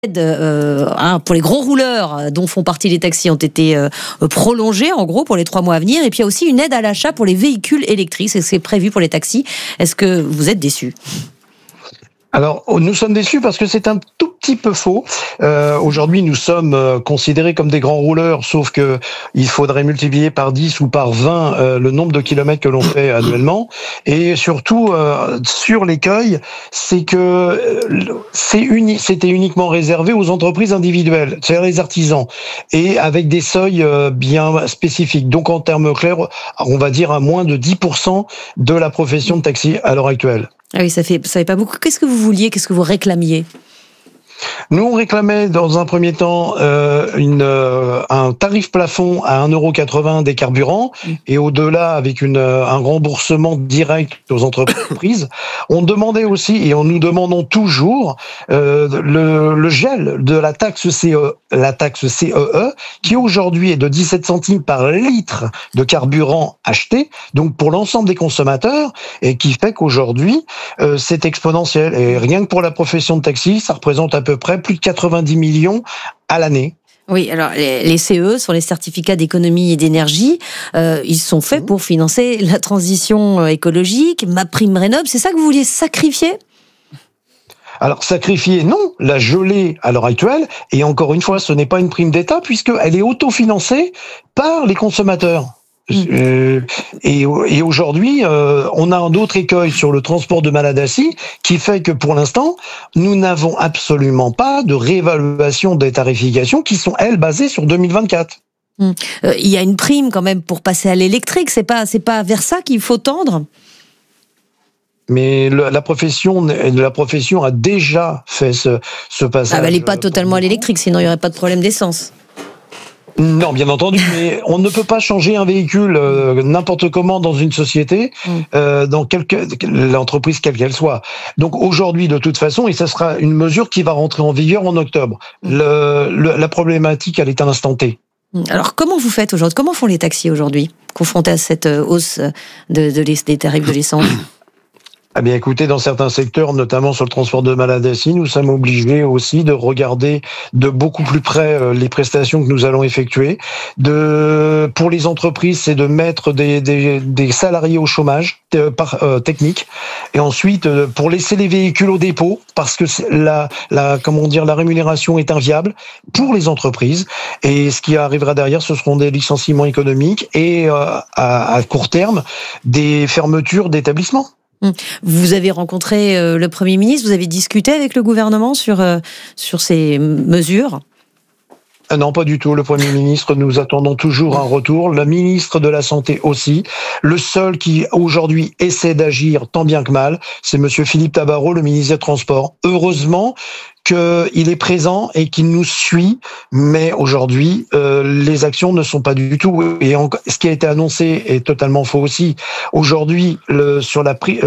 pour les gros rouleurs dont font partie les taxis ont été prolongées en gros pour les 3 mois à venir, et puis il y a aussi une aide à l'achat pour les véhicules électriques, c'est prévu pour les taxis. Est-ce que vous êtes déçus ? Alors, nous sommes déçus parce que c'est un tout petit peu faux. Aujourd'hui, nous sommes considérés comme des grands rouleurs, sauf que il faudrait multiplier par 10 ou par 20 le nombre de kilomètres que l'on fait annuellement. Et surtout, sur l'écueil, c'est que c'était uniquement réservé aux entreprises individuelles, c'est-à-dire les artisans, et avec des seuils bien spécifiques. Donc, en termes clairs, on va dire à moins de 10% de la profession de taxi à l'heure actuelle. Ah oui, ça fait pas beaucoup. Qu'est-ce que vous vouliez ? Qu'est-ce que vous réclamiez ? Nous, on réclamait dans un premier temps un tarif plafond à 1,80 € des carburants et au-delà avec un remboursement direct aux entreprises. On demandait aussi, et nous demandons toujours, le gel de la taxe CEE, qui aujourd'hui est de 17 centimes par litre de carburant acheté, donc pour l'ensemble des consommateurs, et qui fait qu'aujourd'hui, c'est exponentiel. Et rien que pour la profession de taxi, ça représente à peu près plus de 90 millions à l'année. Oui, alors les CE sont les certificats d'économie et d'énergie. Ils sont faits pour financer la transition écologique. MaPrimeRénov', c'est ça que vous vouliez sacrifier ? Alors, sacrifier, non, la geler à l'heure actuelle, et encore une fois, ce n'est pas une prime d'État, puisqu'elle est autofinancée par les consommateurs. Et aujourd'hui, on a un autre écueil sur le transport de malades assis qui fait que pour l'instant, nous n'avons absolument pas de réévaluation des tarifications qui sont, elles, basées sur 2024. Il y a une prime quand même pour passer à l'électrique, c'est pas vers ça qu'il faut tendre ? Mais la profession a déjà fait ce passage. Elle n'est pas totalement à l'électrique, sinon il n'y aurait pas de problème d'essence. Non, bien entendu, mais on ne peut pas changer un véhicule n'importe comment dans une société, dans l'entreprise quelle qu'elle soit. Donc aujourd'hui, de toute façon, et ça sera une mesure qui va rentrer en vigueur en octobre. La problématique, elle est à l'instant T. Alors comment vous faites aujourd'hui ? Comment font les taxis aujourd'hui, confrontés à cette hausse des tarifs de l'essence ? Eh bien, écoutez, dans certains secteurs, notamment sur le transport de malades assis, nous sommes obligés aussi de regarder de beaucoup plus près les prestations que nous allons effectuer. Pour les entreprises, c'est de mettre des salariés au chômage technique, et ensuite pour laisser les véhicules au dépôt, parce que la rémunération est inviable pour les entreprises. Et ce qui arrivera derrière, ce seront des licenciements économiques et à court terme des fermetures d'établissements. Vous avez rencontré le Premier ministre, vous avez discuté avec le gouvernement sur ces mesures ? Non, pas du tout. Le Premier ministre, nous attendons toujours un retour. La ministre de la Santé aussi. Le seul qui, aujourd'hui, essaie d'agir tant bien que mal, c'est monsieur Philippe Tabarot, le ministre des Transports. Heureusement qu'il est présent et qu'il nous suit, mais aujourd'hui, les actions ne sont pas du tout. Et ce qui a été annoncé est totalement faux aussi. Aujourd'hui, sur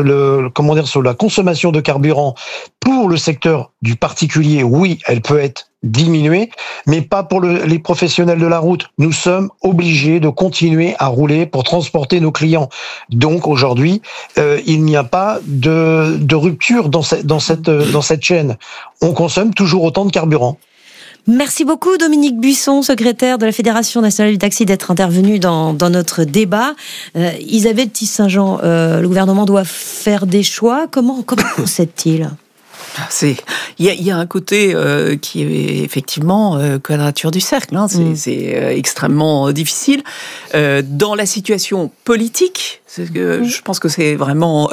la consommation de carburant pour le secteur du particulier, oui, elle peut être diminuée, mais pas pour les professionnels de la route. Nous sommes obligés de continuer à rouler pour transporter nos clients. Donc aujourd'hui, il n'y a pas de rupture dans cette chaîne. On consomme toujours autant de carburant. Merci beaucoup Dominique Buisson, secrétaire de la Fédération nationale du taxi, d'être intervenu dans notre débat. Isabelle Tisse-Saint-Jean, le gouvernement doit faire des choix. Comment procède-t-il ? Il y a un côté qui est effectivement quadrature du cercle. C'est extrêmement difficile. Dans la situation politique, je pense que c'est vraiment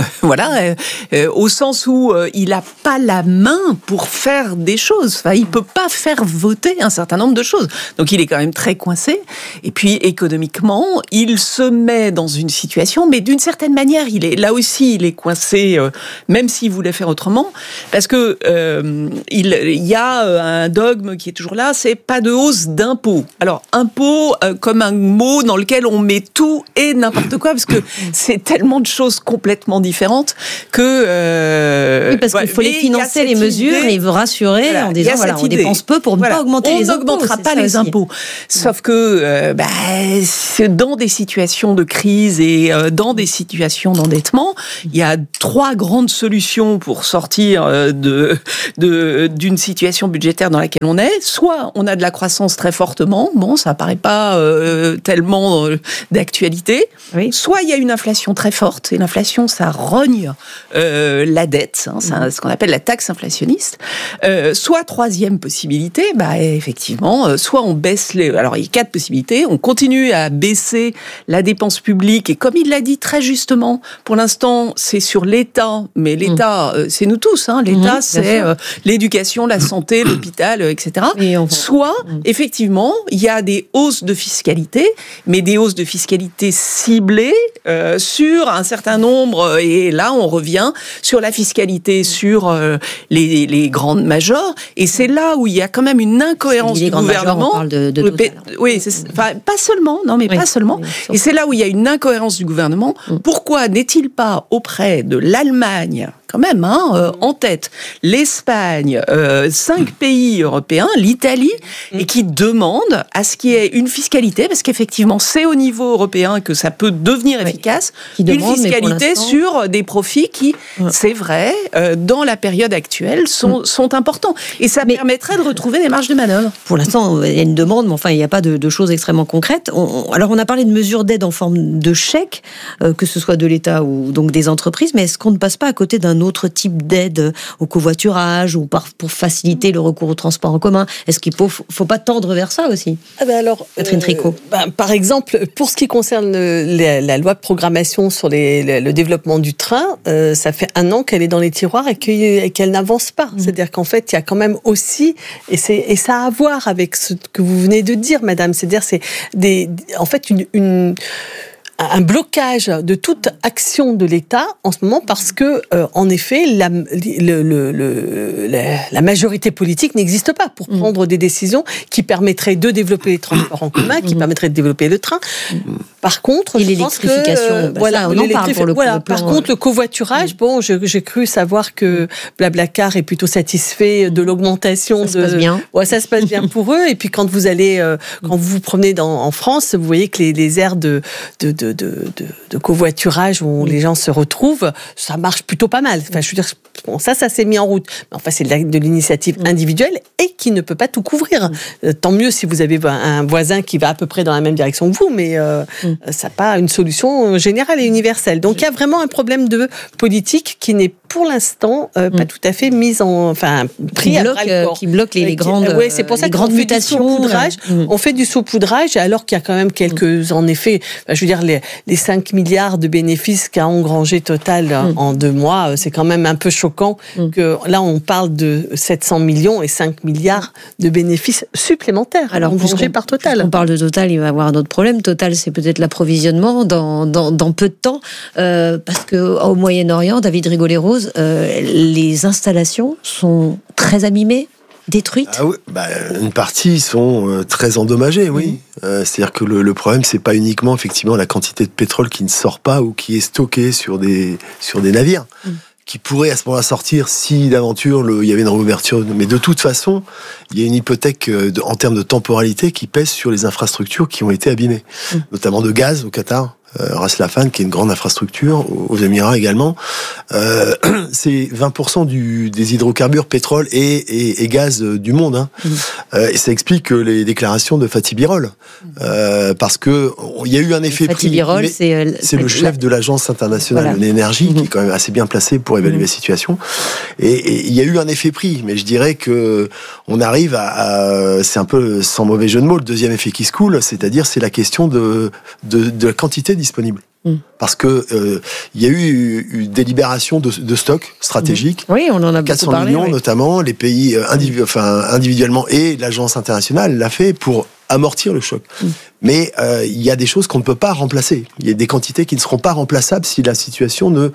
au sens où il n'a pas la main pour faire des choses. Enfin, il peut pas faire voter un certain nombre de choses. Donc il est quand même très coincé. Et puis économiquement, il se met dans une situation, mais d'une certaine manière, il est coincé, même s'il voulait faire autrement, parce que il y a un dogme qui est toujours là, c'est pas de hausse d'impôts. Alors impôt comme un mot dans lequel on met tout et n'importe quoi, parce que C'est tellement de choses complètement différentes que... oui, parce qu'il faut les financer, les mesures, et vous rassurer en disant, on dépense peu pour ne pas augmenter les impôts. On n'augmentera pas les impôts. Sauf que dans des situations de crise et dans des situations d'endettement, il y a 3 grandes solutions pour sortir d'une situation budgétaire dans laquelle on est. Soit on a de la croissance très fortement, ça paraît pas tellement d'actualité. Oui. Soit il y a une inflation très forte, et l'inflation, ça rogne la dette, c'est ce qu'on appelle la taxe inflationniste. Soit 3e possibilité, effectivement, soit on baisse alors il y a 4 possibilités, on continue à baisser la dépense publique, et comme il l'a dit très justement, pour l'instant, c'est sur l'État, mais l'État, c'est nous tous, l'État, c'est l'éducation, la santé, l'hôpital, etc. Soit, effectivement, il y a des hausses de fiscalité, mais des hausses de fiscalité ciblées sur un certain nombre, et là, on revient sur la fiscalité sur les grandes majors, et c'est là où il y a quand même une incohérence du gouvernement. On parle de oui, pas seulement, pas seulement. Et c'est là où il y a une incohérence du gouvernement. Pourquoi n'est-il pas auprès de l'Allemagne, quand même, en tête, l'Espagne, 5 pays européens, l'Italie, et qui demandent à ce qu'il y ait une fiscalité, parce qu'effectivement, c'est au niveau européen que ça peut devenir efficace, une fiscalité sur des profits qui, c'est vrai, dans la période actuelle, sont importants. Et ça permettrait de retrouver des marges de manœuvre. Pour l'instant, il y a une demande, mais enfin, il n'y a pas de choses extrêmement concrètes. Alors, on a parlé de mesures d'aide en forme de chèque, que ce soit de l'État ou donc des entreprises, mais est-ce qu'on ne passe pas à côté d'un autre type d'aide au covoiturage ou pour faciliter le recours au transport en commun? Est-ce qu'il ne faut pas tendre vers ça aussi? Alors, Catherine Tricot. Par exemple, pour ce qui concerne la loi de programmation sur le développement du train, ça fait 1 an qu'elle est dans les tiroirs et qu'elle n'avance pas. C'est-à-dire qu'en fait, il y a quand même aussi, et ça a à voir avec ce que vous venez de dire, madame, c'est-à-dire c'est en fait un blocage de toute action de l'État en ce moment parce que, en effet, la majorité politique n'existe pas pour prendre des décisions qui permettraient de développer les transports en commun, qui permettraient de développer le train. Par contre, je pense que on en parle pour le coup. Par contre, le covoiturage, j'ai cru savoir que Blablacar est plutôt satisfait de l'augmentation. Ça se passe bien. Ouais, ça se passe bien pour eux. Et puis quand vous allez, quand vous vous promenez en France, vous voyez que les aires de covoiturage où les gens se retrouvent, ça marche plutôt pas mal. Enfin, je veux dire, ça s'est mis en route. Mais enfin, c'est de l'initiative individuelle et qui ne peut pas tout couvrir. Tant mieux si vous avez un voisin qui va à peu près dans la même direction que vous, mais ça n'a pas une solution générale et universelle. Donc, il y a vraiment un problème de politique qui n'est pour l'instant pas tout à fait pris à bras le corps. Qui bloque les grandes oui, c'est pour ça qu'on fait du saupoudrage. On fait du saupoudrage alors qu'il y a quand même quelques, en effet, je veux dire, les 5 milliards de bénéfices qu'a engrangé Total en 2 mois, c'est quand même un peu choquant que là, on parle de 700 millions et 5 milliards de bénéfices supplémentaires engrangés par Total. On parle de Total, il va y avoir un autre problème. Total, c'est peut-être l'approvisionnement dans peu de temps, parce qu'au Moyen-Orient, David Rigolet-Rose, les installations sont très abîmées, détruites. Ah oui, une partie sont très endommagées, oui. C'est-à-dire que le problème, c'est pas uniquement effectivement la quantité de pétrole qui ne sort pas ou qui est stocké sur des navires, qui pourrait à ce moment-là sortir si d'aventure il y avait une réouverture. Mais de toute façon, il y a une hypothèque en termes de temporalité qui pèse sur les infrastructures qui ont été abîmées, notamment de gaz au Qatar. Ras Laffan, qui est une grande infrastructure, aux Émirats également. C'est 20% des hydrocarbures, pétrole et gaz du monde. Et ça explique les déclarations de Fatih Birol. Parce que il y a eu un effet Fatih Birol, c'est le chef de l'Agence internationale de l'énergie, qui est quand même assez bien placé pour évaluer la situation. Et il y a eu un effet prix, mais je dirais que on arrive c'est un peu sans mauvais jeu de mots, le deuxième effet qui se coule, c'est-à-dire c'est la question de la quantité disponible. Parce que il y a eu des libérations de stocks stratégiques. Oui, on en a 400 parlé, millions notamment, les pays individuellement, et l'agence internationale l'a fait pour amortir le choc. Mais il y a des choses qu'on ne peut pas remplacer. Il y a des quantités qui ne seront pas remplaçables si la situation ne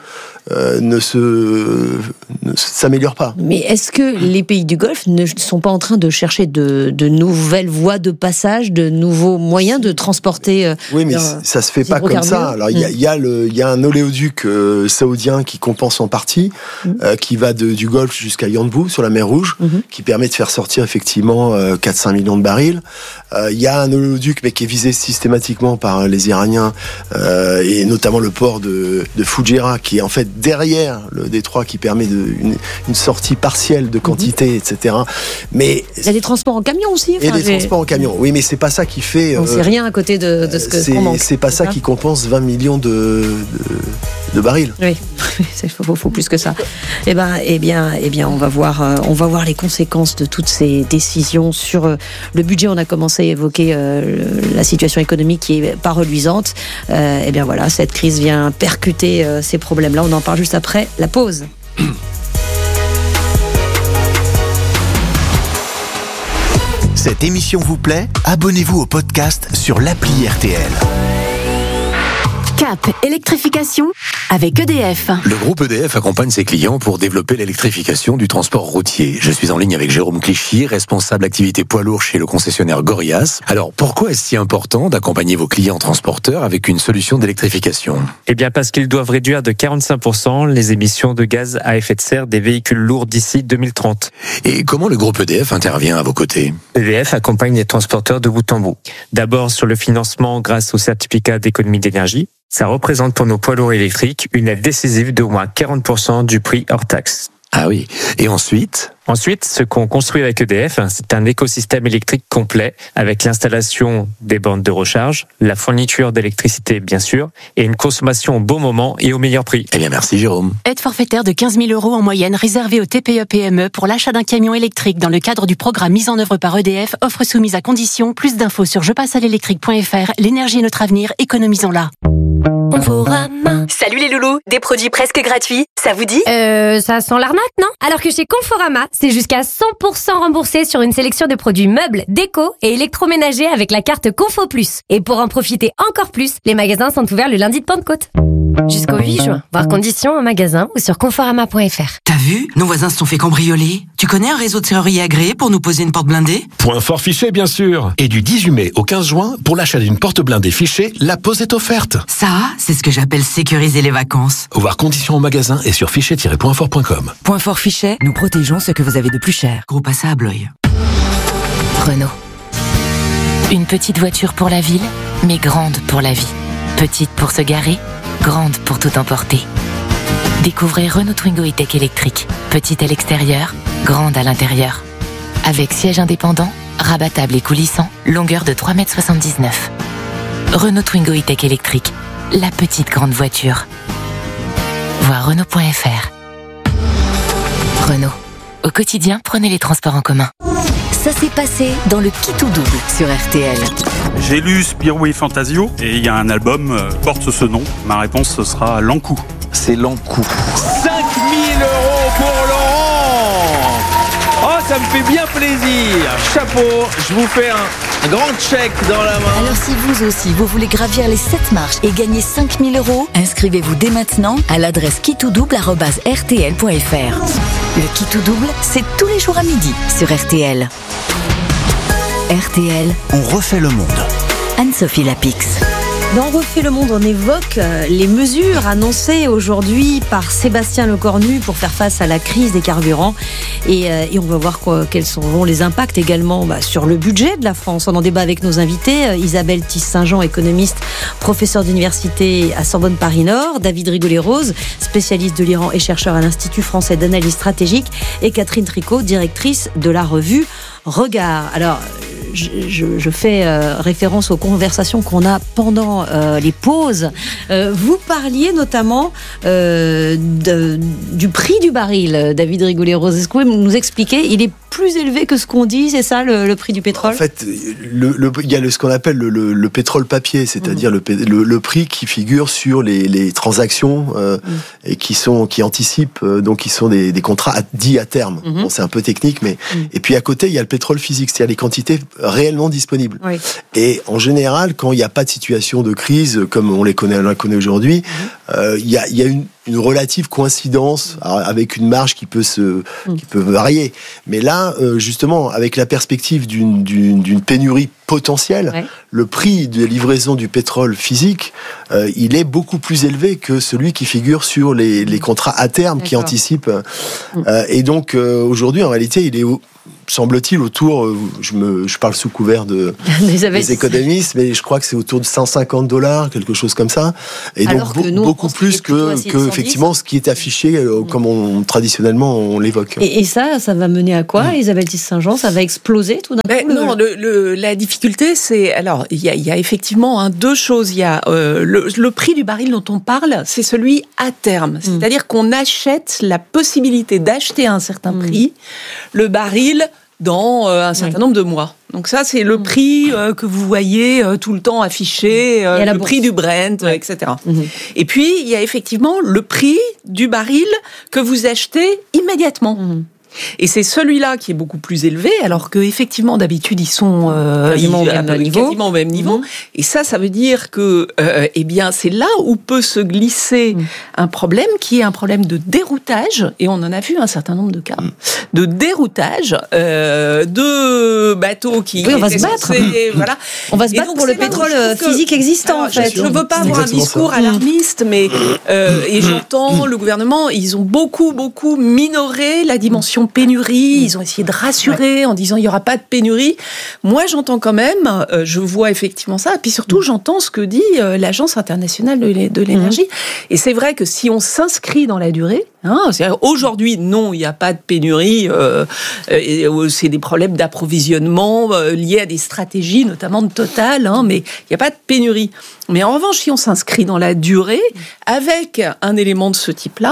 s'améliore pas. Mais est-ce que les pays du Golfe ne sont pas en train de chercher de nouvelles voies de passage, de nouveaux moyens de transporter Oui, mais ça se fait pas comme ça. Alors il y a un oléoduc saoudien qui compense en partie, qui va du Golfe jusqu'à Yanbu sur la mer Rouge, qui permet de faire sortir effectivement 4-5 millions de barils. Il y a un oléoduc mais qui est visé systématiquement par les Iraniens et notamment le port de Fujairah qui est en fait derrière le détroit qui permet une sortie partielle de quantité, etc. Mais il y a des transports en camion aussi. Et des transports en camion. Oui, mais c'est pas ça qui fait. C'est rien à côté de ce qu'on manque. C'est pas ça qui compense 20 millions de barils. Oui, il faut plus que ça. Eh bien, on va voir les conséquences de toutes ces décisions sur le budget. On a commencé à évoquer la situation économique qui est pas reluisante. Eh bien voilà, cette crise vient percuter ces problèmes-là. On en parle juste après la pause. Cette émission vous plaît ? Abonnez-vous au podcast sur l'appli RTL. Cap électrification avec EDF. Le groupe EDF accompagne ses clients pour développer l'électrification du transport routier. Je suis en ligne avec Jérôme Clichy, responsable activité poids lourd chez le concessionnaire Gorias. Alors, pourquoi est-ce si important d'accompagner vos clients transporteurs avec une solution d'électrification ? Eh bien, parce qu'ils doivent réduire de 45% les émissions de gaz à effet de serre des véhicules lourds d'ici 2030. Et comment le groupe EDF intervient à vos côtés ? EDF accompagne les transporteurs de bout en bout. D'abord sur le financement grâce au certificat d'économie d'énergie. Ça représente pour nos poids lourds électriques une aide décisive d'au moins 40% du prix hors taxe. Ah oui. Et ensuite ? Ensuite, ce qu'on construit avec EDF, c'est un écosystème électrique complet avec l'installation des bornes de recharge, la fourniture d'électricité bien sûr, et une consommation au bon moment et au meilleur prix. Eh bien, merci Jérôme. Aide forfaitaire de 15 000 € en moyenne réservée aux TPE-PME pour l'achat d'un camion électrique dans le cadre du programme mis en œuvre par EDF, offre soumise à condition. Plus d'infos sur jepassealélectrique.fr. L'énergie est notre avenir, économisons-la. Conforama. Salut les loulous, des produits presque gratuits, ça vous dit ? Ça sent l'arnaque, non ? Alors que chez Conforama, c'est jusqu'à 100% remboursé sur une sélection de produits meubles, déco et électroménagers avec la carte Confo Plus. Et pour en profiter encore plus, les magasins sont ouverts le lundi de Pentecôte. Jusqu'au 8 juin. Voir conditions en magasin ou sur conforama.fr. T'as vu ? Nos voisins se sont fait cambrioler. Tu connais un réseau de serruriers agréé pour nous poser une porte blindée ? Point fort Fichet, bien sûr. Et du 18 mai au 15 juin, pour l'achat d'une porte blindée Fichet, la pose est offerte. Ça, c'est ce que j'appelle sécuriser les vacances. Voir conditions en magasin et sur fichet-pointfort.com. Point fort Fichet, nous protégeons ce que vous avez de plus cher. Gros passage à Blois. Renault. Une petite voiture pour la ville, mais grande pour la vie. Petite pour se garer, grande pour tout emporter. Découvrez Renault Twingo E-Tech électrique. Petite à l'extérieur, grande à l'intérieur. Avec siège indépendant, rabattable et coulissant, longueur de 3,79 m. Renault Twingo E-Tech électrique. La petite grande voiture. Voir Renault.fr. Renault. Au quotidien, prenez les transports en commun. Ça s'est passé dans le Qui tout double sur RTL. J'ai lu Spirou et Fantasio et il y a un album porte ce nom. Ma réponse ce sera L'Ankou. C'est L'Ankou. 5 000 € pour Laurent. Oh, ça me fait bien plaisir. Chapeau, je vous fais un grand chèque dans la main. Alors si vous aussi, vous voulez gravir les 7 marches et gagner 5 000 €, inscrivez-vous dès maintenant à l'adresse quitoudouble@rtl.fr. Le Qui tout double, c'est tous les jours à midi sur RTL. RTL, on refait le monde. Anne-Sophie Lapix. Dans Refait le Monde, on évoque les mesures annoncées aujourd'hui par Sébastien Lecornu pour faire face à la crise des carburants. Et on va voir quels seront les impacts également sur le budget de la France. On en débat avec nos invités. Isabelle Tisse-Saint-Jean, économiste, professeure d'université à Sorbonne Paris-Nord. David Rigolet-Rose, spécialiste de l'Iran et chercheur à l'Institut français d'analyse stratégique. Et Catherine Tricot, directrice de la revue Regard. Alors, je fais référence aux conversations qu'on a pendant les pauses. Vous parliez notamment du prix du baril, David Rigolet-Rose. Est-ce que vous pouvez nous expliquer ? Il est plus élevé que ce qu'on dit, c'est ça, le prix du pétrole ? En fait, il y a ce qu'on appelle le pétrole papier, c'est-à-dire le prix qui figure sur les transactions et qui anticipent, donc qui sont des contrats dits à terme. Bon, c'est un peu technique, mais et puis à côté, il y a le pétrole physique, c'est-à-dire les quantités réellement disponible. Oui. Et en général, quand il n'y a pas de situation de crise comme on la connaît aujourd'hui, il y a une relative coïncidence avec une marge qui peut varier. Mais là, justement, avec la perspective d'une pénurie potentielle, le prix de livraison du pétrole physique, il est beaucoup plus élevé que celui qui figure sur les contrats à terme qui anticipent. Et donc, aujourd'hui, en réalité, il est semble-t-il autour, je parle sous couvert des économistes, mais je crois que c'est autour de $150, quelque chose comme ça. Et alors donc beaucoup plus que effectivement ce qui est affiché comme traditionnellement on l'évoque. Et ça va mener à quoi, Isabelle Tisse-Saint-Jean? Ça va exploser tout d'un coup? Non, la difficulté, c'est alors il y a effectivement deux choses. Il y a le prix du baril dont on parle, c'est celui à terme, c'est-à-dire qu'on achète la possibilité d'acheter à un certain prix le baril dans un certain nombre de mois. Donc ça, c'est le prix que vous voyez tout le temps affiché, le prix du Brent, etc. Et puis, il y a effectivement le prix du baril que vous achetez immédiatement. Et c'est celui-là qui est beaucoup plus élevé, alors qu'effectivement, d'habitude, ils sont quasiment au même niveau. Et ça veut dire que c'est là où peut se glisser un problème qui est un problème de déroutage, et on en a vu un certain nombre de cas, de déroutage de bateaux qui... Oui, on va se battre. Voilà. On va se battre pour le pétrole physique existant, en fait. Je ne veux pas avoir un discours alarmiste, mais et j'entends le gouvernement, ils ont beaucoup minoré la dimension pénurie, ils ont essayé de rassurer en disant il n'y aura pas de pénurie. Moi, j'entends quand même, je vois effectivement ça, et puis surtout, j'entends ce que dit l'Agence internationale de l'énergie. Et c'est vrai que si on s'inscrit dans la durée, c'est-à-dire aujourd'hui, non, il n'y a pas de pénurie, c'est des problèmes d'approvisionnement liés à des stratégies, notamment de Total, mais il n'y a pas de pénurie. Mais en revanche, si on s'inscrit dans la durée, avec un élément de ce type-là,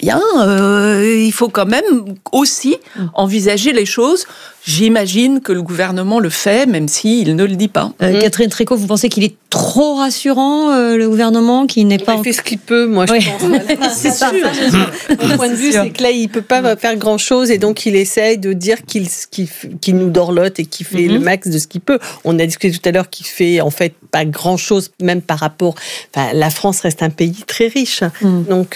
il faut quand même aussi envisager les choses. J'imagine que le gouvernement le fait, même s'il ne le dit pas. Catherine Tricot, vous pensez qu'il est trop rassurant, le gouvernement, qui n'est pas... Il fait ce qu'il peut, moi, je pense. C'est sûr. Mon point de vue, c'est que là, il ne peut pas faire grand-chose, et donc il essaye de dire qu'il nous dorlote et qu'il fait le max de ce qu'il peut. On a discuté tout à l'heure qu'il fait, en fait, pas grand-chose, même par rapport... Enfin, la France reste un pays très riche. Donc,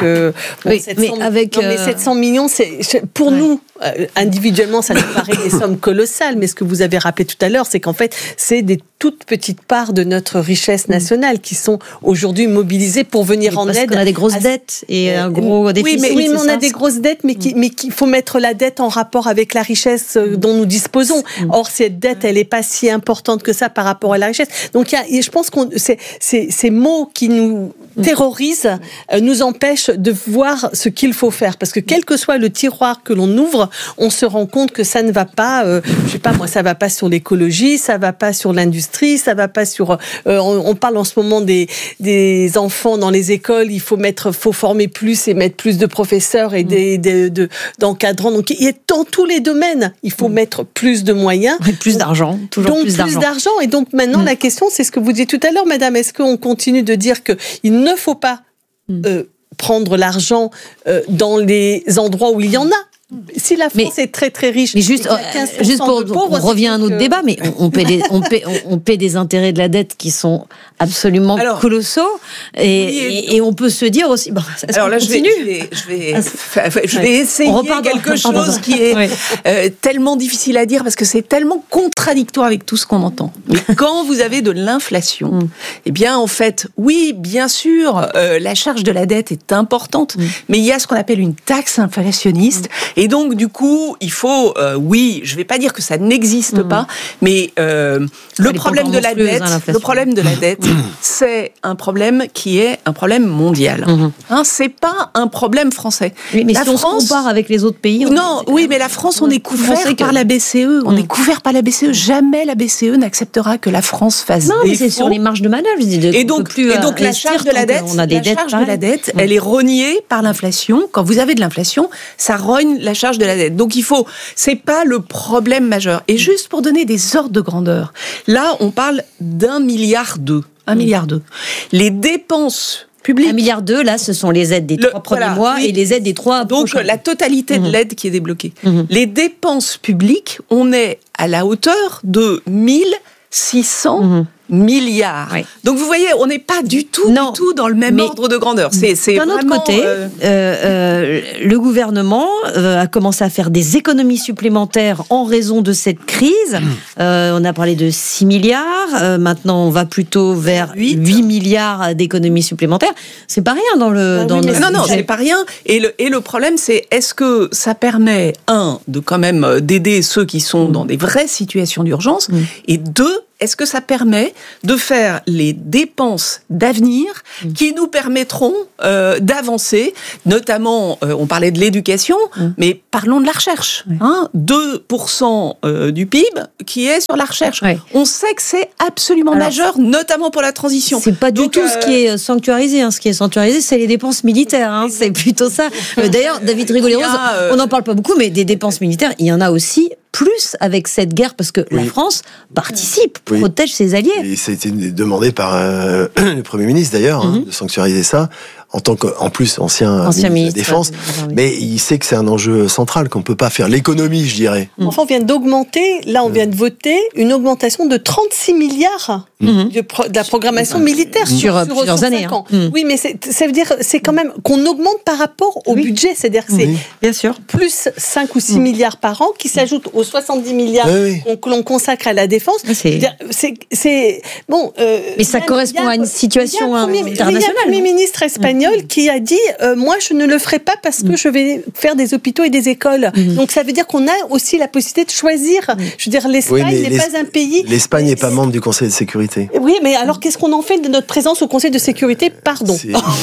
700 millions, pour nous, individuellement, ça nous paraît des sommes colossales, mais ce que vous avez rappelé tout à l'heure, c'est qu'en fait, c'est des toutes petites parts de notre richesse nationale qui sont aujourd'hui mobilisées pour venir en aide. Parce qu'on a des grosses dettes et un gros déficit. Oui, mais on a des grosses dettes, mais qu'il faut mettre la dette en rapport avec la richesse dont nous disposons. Or, cette dette, elle n'est pas si importante que ça par rapport à la richesse. Donc, je pense que ces mots qui nous terrorisent nous empêchent de voir ce qu'il faut faire. Parce que quel que soit le tiroir que l'on ouvre, on se rend compte que ça ne va pas, je sais pas moi, ça va pas sur l'écologie, ça va pas sur l'industrie, ça va pas sur... on parle en ce moment des enfants dans les écoles, il faut former plus et mettre plus de professeurs et d'encadrants. Donc, dans tous les domaines, il faut mettre plus de moyens. Et plus d'argent, toujours plus d'argent. Et donc, maintenant, la question, c'est ce que vous disiez tout à l'heure, madame, est-ce qu'on continue de dire qu'il ne faut pas prendre l'argent dans les endroits où il y en a? Si la France est très très riche, mais juste pour on revient à un autre débat, mais on paie des intérêts de la dette qui sont absolument colossaux, et on peut se dire aussi. Alors là, je vais essayer quelque chose qui est tellement difficile à dire parce que c'est tellement contradictoire avec tout ce qu'on entend. Mais quand vous avez de l'inflation, eh bien en fait, oui, bien sûr, la charge de la dette est importante, mais il y a ce qu'on appelle une taxe inflationniste. Et donc, du coup, il faut, je vais pas dire que ça n'existe pas, mais le problème de la dette, c'est un problème qui est un problème mondial. C'est pas un problème français. Mais si on se compare avec les autres pays... mais la France, on est couvert par la BCE. On est couvert par la BCE. Jamais la BCE n'acceptera que la France fasse défaut. Non, mais c'est sur les marges de manœuvre. Et donc la charge de la dette, elle est rognée par l'inflation. Quand vous avez de l'inflation, ça rogne la charge de la dette. Donc c'est pas le problème majeur. Et juste pour donner des ordres de grandeur, là on parle d'1,2 milliard. Les dépenses publique. 1,2 milliard, là, ce sont les aides des 3 premiers mois et les aides des 3 prochains. Donc, la totalité de l'aide qui est débloquée. Les dépenses publiques, on est à la hauteur de 1600 milliards. Oui. Donc vous voyez, on n'est pas du tout dans le même ordre de grandeur. C'est d'un autre côté, le gouvernement a commencé à faire des économies supplémentaires en raison de cette crise. On a parlé de 6 milliards. Maintenant, on va plutôt vers 8 milliards d'économies supplémentaires. C'est pas rien dans le... Non, c'est pas rien. Et le problème, c'est est-ce que ça permet, de quand même d'aider ceux qui sont dans des vraies situations d'urgence, et 2, est-ce que ça permet de faire les dépenses d'avenir qui nous permettront d'avancer, notamment, on parlait de l'éducation, mais parlons de la recherche. 2% du PIB qui est sur la recherche. On sait que c'est absolument majeur, notamment pour la transition. C'est pas du tout ce qui est sanctuarisé. Ce qui est sanctuarisé, c'est les dépenses militaires. C'est plutôt ça. D'ailleurs, David Rigolero, on n'en parle pas beaucoup, mais des dépenses militaires, il y en a aussi plus avec cette guerre, parce que la France participe, protège ses alliés. Et ça a été demandé par le Premier ministre d'ailleurs, de sanctuariser ça, en tant qu'en plus ancien ministre de la Défense, mais il sait que c'est un enjeu central, qu'on ne peut pas faire l'économie, je dirais. Enfin, on vient d'augmenter, là on vient de voter, une augmentation de 36 milliards de la programmation militaire sur plusieurs années. Oui, mais ça veut dire c'est quand même qu'on augmente par rapport au budget, c'est-à-dire que c'est bien sûr plus 5 ou 6 milliards par an qui s'ajoutent aux 70 milliards que l'on consacre à la défense. C'est bon. Mais ça correspond à une situation internationale. Il y a un Premier ministre espagnol qui a dit moi je ne le ferai pas parce que je vais faire des hôpitaux et des écoles. Donc ça veut dire qu'on a aussi la possibilité de choisir. Je veux dire, l'Espagne n'est pas un pays. L'Espagne n'est pas membre du Conseil de sécurité. Oui, mais alors qu'est-ce qu'on en fait de notre présence au Conseil de sécurité? Pardon.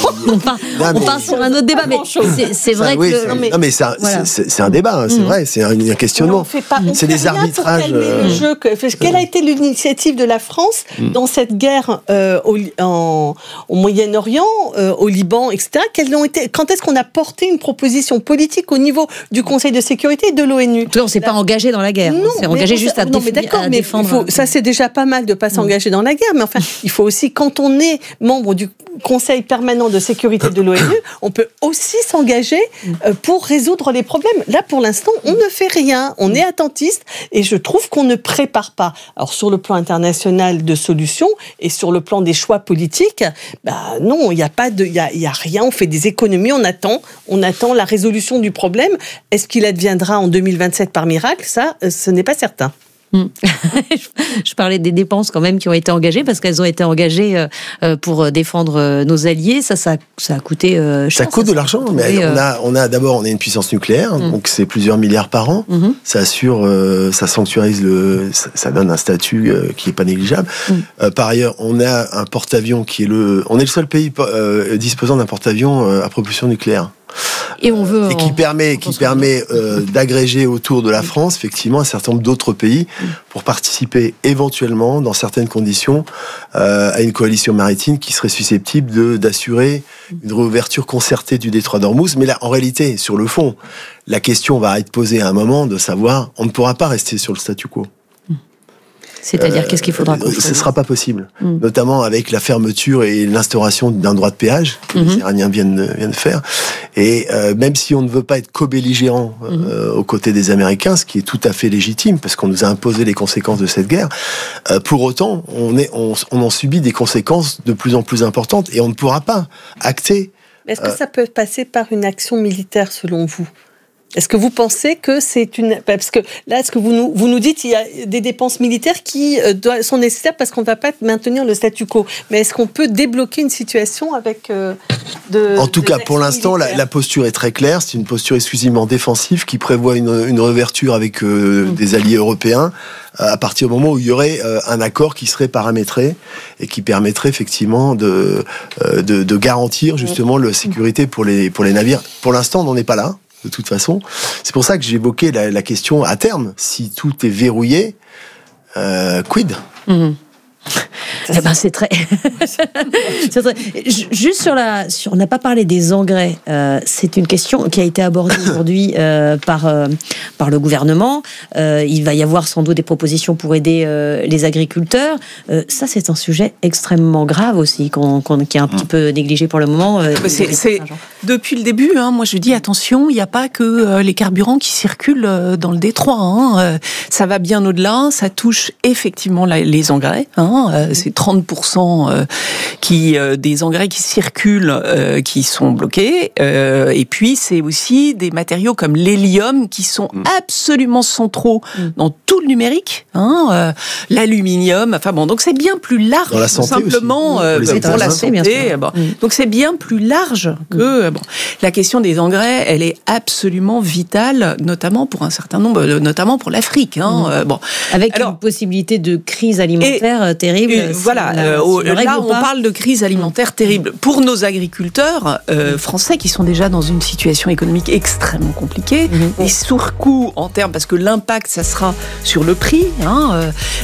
On part sur un autre débat, mais c'est vrai que. Non, mais c'est un débat, c'est vrai, c'est un questionnement. C'est des arbitrages. Quelle a été l'initiative de la France dans cette guerre au Moyen-Orient, au Liban, etc. Quand est-ce qu'on a porté une proposition politique au niveau du Conseil de sécurité et de l'ONU? On ne s'est pas engagé dans la guerre. On s'est engagé juste à défendre. Ça, c'est déjà pas mal de ne pas s'engager dans la guerre, mais enfin, il faut aussi, quand on est membre du Conseil permanent de sécurité de l'ONU, on peut aussi s'engager pour résoudre les problèmes. Là, pour l'instant, on ne fait rien. On est attentiste et je trouve qu'on ne prépare pas. Alors, sur le plan international de solutions et sur le plan des choix politiques, non, il n'y a rien. On fait des économies, on attend la résolution du problème. Est-ce qu'il adviendra en 2027 par miracle? Ça, ce n'est pas certain. Je parlais des dépenses quand même qui ont été engagées parce qu'elles ont été engagées pour défendre nos alliés. Ça a coûté cher. Ça coûte de l'argent, mais on a une puissance nucléaire, donc c'est plusieurs milliards par an. Ça assure, ça sanctuarise ça donne un statut qui est pas négligeable. Par ailleurs, on a un porte-avions on est le seul pays disposant d'un porte-avions à propulsion nucléaire. Et on veut qui permet d'agréger autour de la France effectivement un certain nombre d'autres pays pour participer éventuellement dans certaines conditions à une coalition maritime qui serait susceptible d'assurer une réouverture concertée du détroit d'Ormuz. Mais là, en réalité, sur le fond, la question va être posée à un moment de savoir, on ne pourra pas rester sur le statu quo. C'est-à-dire, qu'est-ce qu'il faudra qu'on fasse ? Ce ne sera pas possible. Notamment avec la fermeture et l'instauration d'un droit de péage que les Iraniens viennent de faire. Et même si on ne veut pas être co-belligérant aux côtés des Américains, ce qui est tout à fait légitime, parce qu'on nous a imposé les conséquences de cette guerre, pour autant, on en subit des conséquences de plus en plus importantes et on ne pourra pas acter. Est-ce que ça peut passer par une action militaire, selon vous ? Est-ce que vous pensez que c'est parce que là, est-ce que vous nous dites qu'il y a des dépenses militaires qui sont nécessaires parce qu'on ne va pas maintenir le statu quo. Mais est-ce qu'on peut débloquer une situation avec En tout cas, pour l'instant, la posture est très claire. C'est une posture exclusivement défensive qui prévoit une réouverture avec des alliés européens à partir du moment où il y aurait un accord qui serait paramétré et qui permettrait effectivement de garantir justement la sécurité pour les navires. Pour l'instant, on n'en est pas là. De toute façon, c'est pour ça que j'évoquais la question à terme. Si tout est verrouillé, quid ? C'est très... Juste on n'a pas parlé des engrais. C'est une question qui a été abordée aujourd'hui par le gouvernement. Il va y avoir sans doute des propositions pour aider les agriculteurs. Ça, c'est un sujet extrêmement grave aussi, qui est un petit peu négligé pour le moment. Depuis le début, moi je dis attention, il n'y a pas que les carburants qui circulent dans le détroit. Ça va bien au-delà, ça touche effectivement les engrais. C'est 30% des engrais qui circulent qui sont bloqués. Et puis c'est aussi des matériaux comme l'hélium qui sont absolument centraux dans tout le numérique. L'aluminium, donc c'est bien plus large. Dans la santé simplement aussi. Pour la santé. Donc c'est bien plus large que la question des engrais. Elle est absolument vitale, notamment pour un certain nombre, notamment pour l'Afrique. Avec une possibilité de crise alimentaire terrible. Là, on parle de crise alimentaire terrible pour nos agriculteurs français qui sont déjà dans une situation économique extrêmement compliquée. Et surcoût en termes, parce que l'impact, ça sera sur le prix.